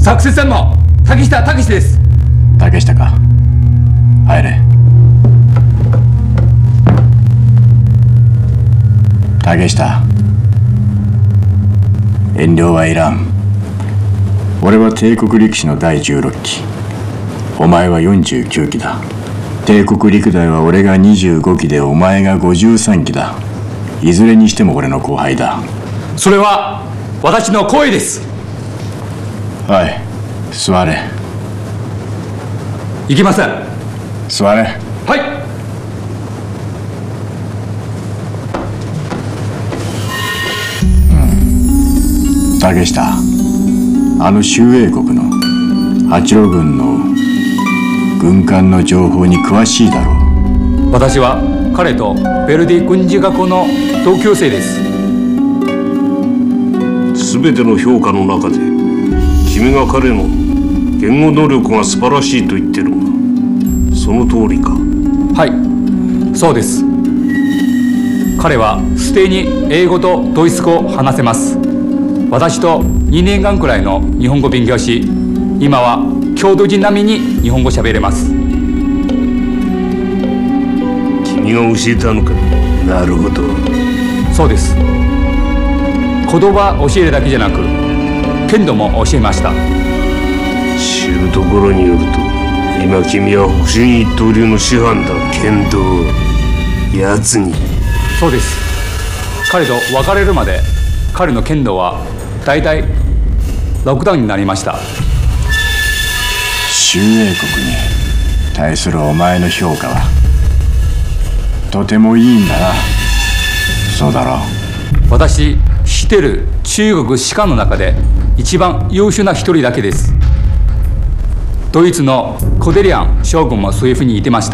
作戦専務竹下武です。 竹下か。入れ。竹下、遠慮はいらん。俺は帝国陸士の第16期、お前は49期だ。帝国陸大は俺が25期でお前が53期だ。いずれにしても俺の後輩だ。 それは私の声です。 はい、座れ。 行きません。 座れ。 はい。 竹下、あの周英国の八路軍の軍艦の情報に詳しいだろう。 私は彼とベルディ軍事学校の同級生です。 すべての評価の中で君が彼の言語能力が素晴らしいと言ってるが、その通りか。 はい、そうです。彼はすでに英語とドイツ語を話せます。私と2年間くらいの日本語を勉強し、今は郷土人並みに日本語を喋れます。 君が教えたのか。なるほど。 そうです。言葉を教えるだけじゃなく剣道も教えました。 知るところによると、今君は北辰一刀流の師範だ。剣道やつに。 そうです。彼と別れるまで彼の剣道は大体ロックダウンになりました。 周英国に対するお前の評価はとてもいいんだな。そうだろう。 私知ってる中国士官の中で一番優秀な一人だけです。ドイツのコデリアン将軍もそういうふうに言ってました。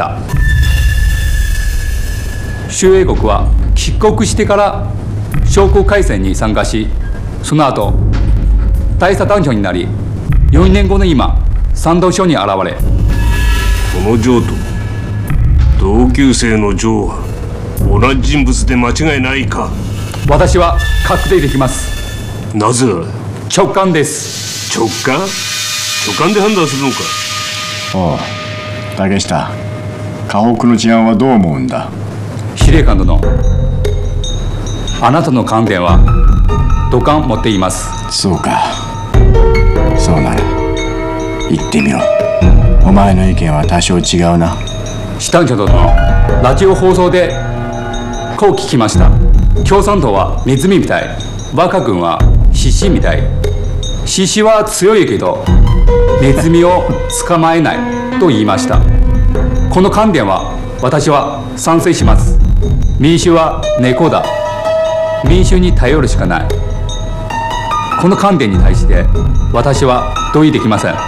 周英国は帰国してから将校改戦に参加し、その後大佐団長になり、4年後の今参道省に現れ、 この城と同級生の城は同じ人物で間違いないか。 私は確定できます。 なぜだ。 直感です。 直感で判断するのか。 おう、竹下、河北の治安はどう思うんだ。 司令官殿、あなたの観点は土管持っています。 そうか。そうなら言ってみろ。お前の意見は多少違うな。 師団長殿のラジオ放送でこう聞きました。共産党はネズミみたい、若軍は獅子みたい。獅子は強いけどネズミを捕まえないと言いました。この観点は私は賛成します。民衆は猫だ。民衆に頼るしかない。この観点に対して私は同意できません。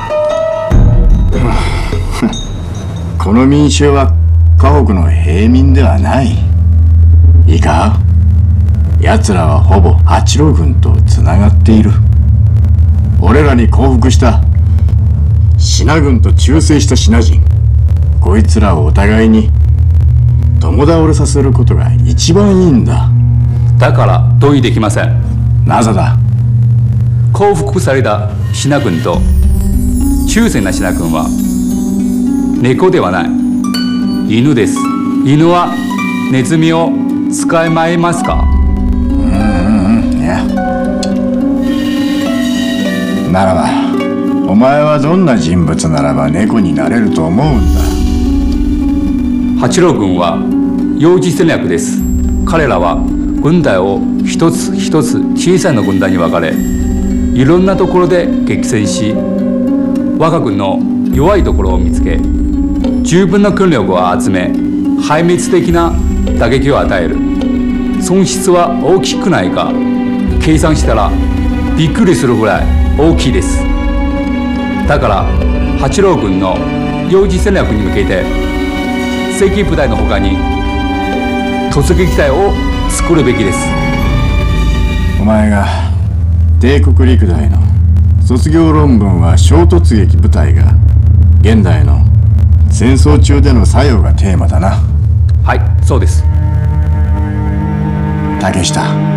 この民衆は河北の平民ではない。いいか、奴らはほぼ八路軍とつながっている。俺らに降伏した信軍と忠誠した信人、こいつらをお互いに共倒れさせることが一番いいんだ。 だから同意できません。 なぜだ。 降伏された信軍と忠誠な信軍は猫ではない、犬です。犬はネズミを捕まえますか。 いや、ならばお前はどんな人物ならば猫になれると思うんだ。 八路軍は幼児戦略です。彼らは軍隊を一つ一つ小さな軍団に分かれ、いろんなところで激戦し、我が軍の弱いところを見つけ、十分な軍力を集め、壊滅的な打撃を与える。損失は大きくないか、計算したらびっくりするぐらい大きいです。だから八路軍の幼児戦略に向けて、正規部隊のほかに突撃隊を作るべきです。 お前が帝国陸大の卒業論文は小突撃部隊が現代の戦争中での作用がテーマだな。 はい、そうです。 竹下。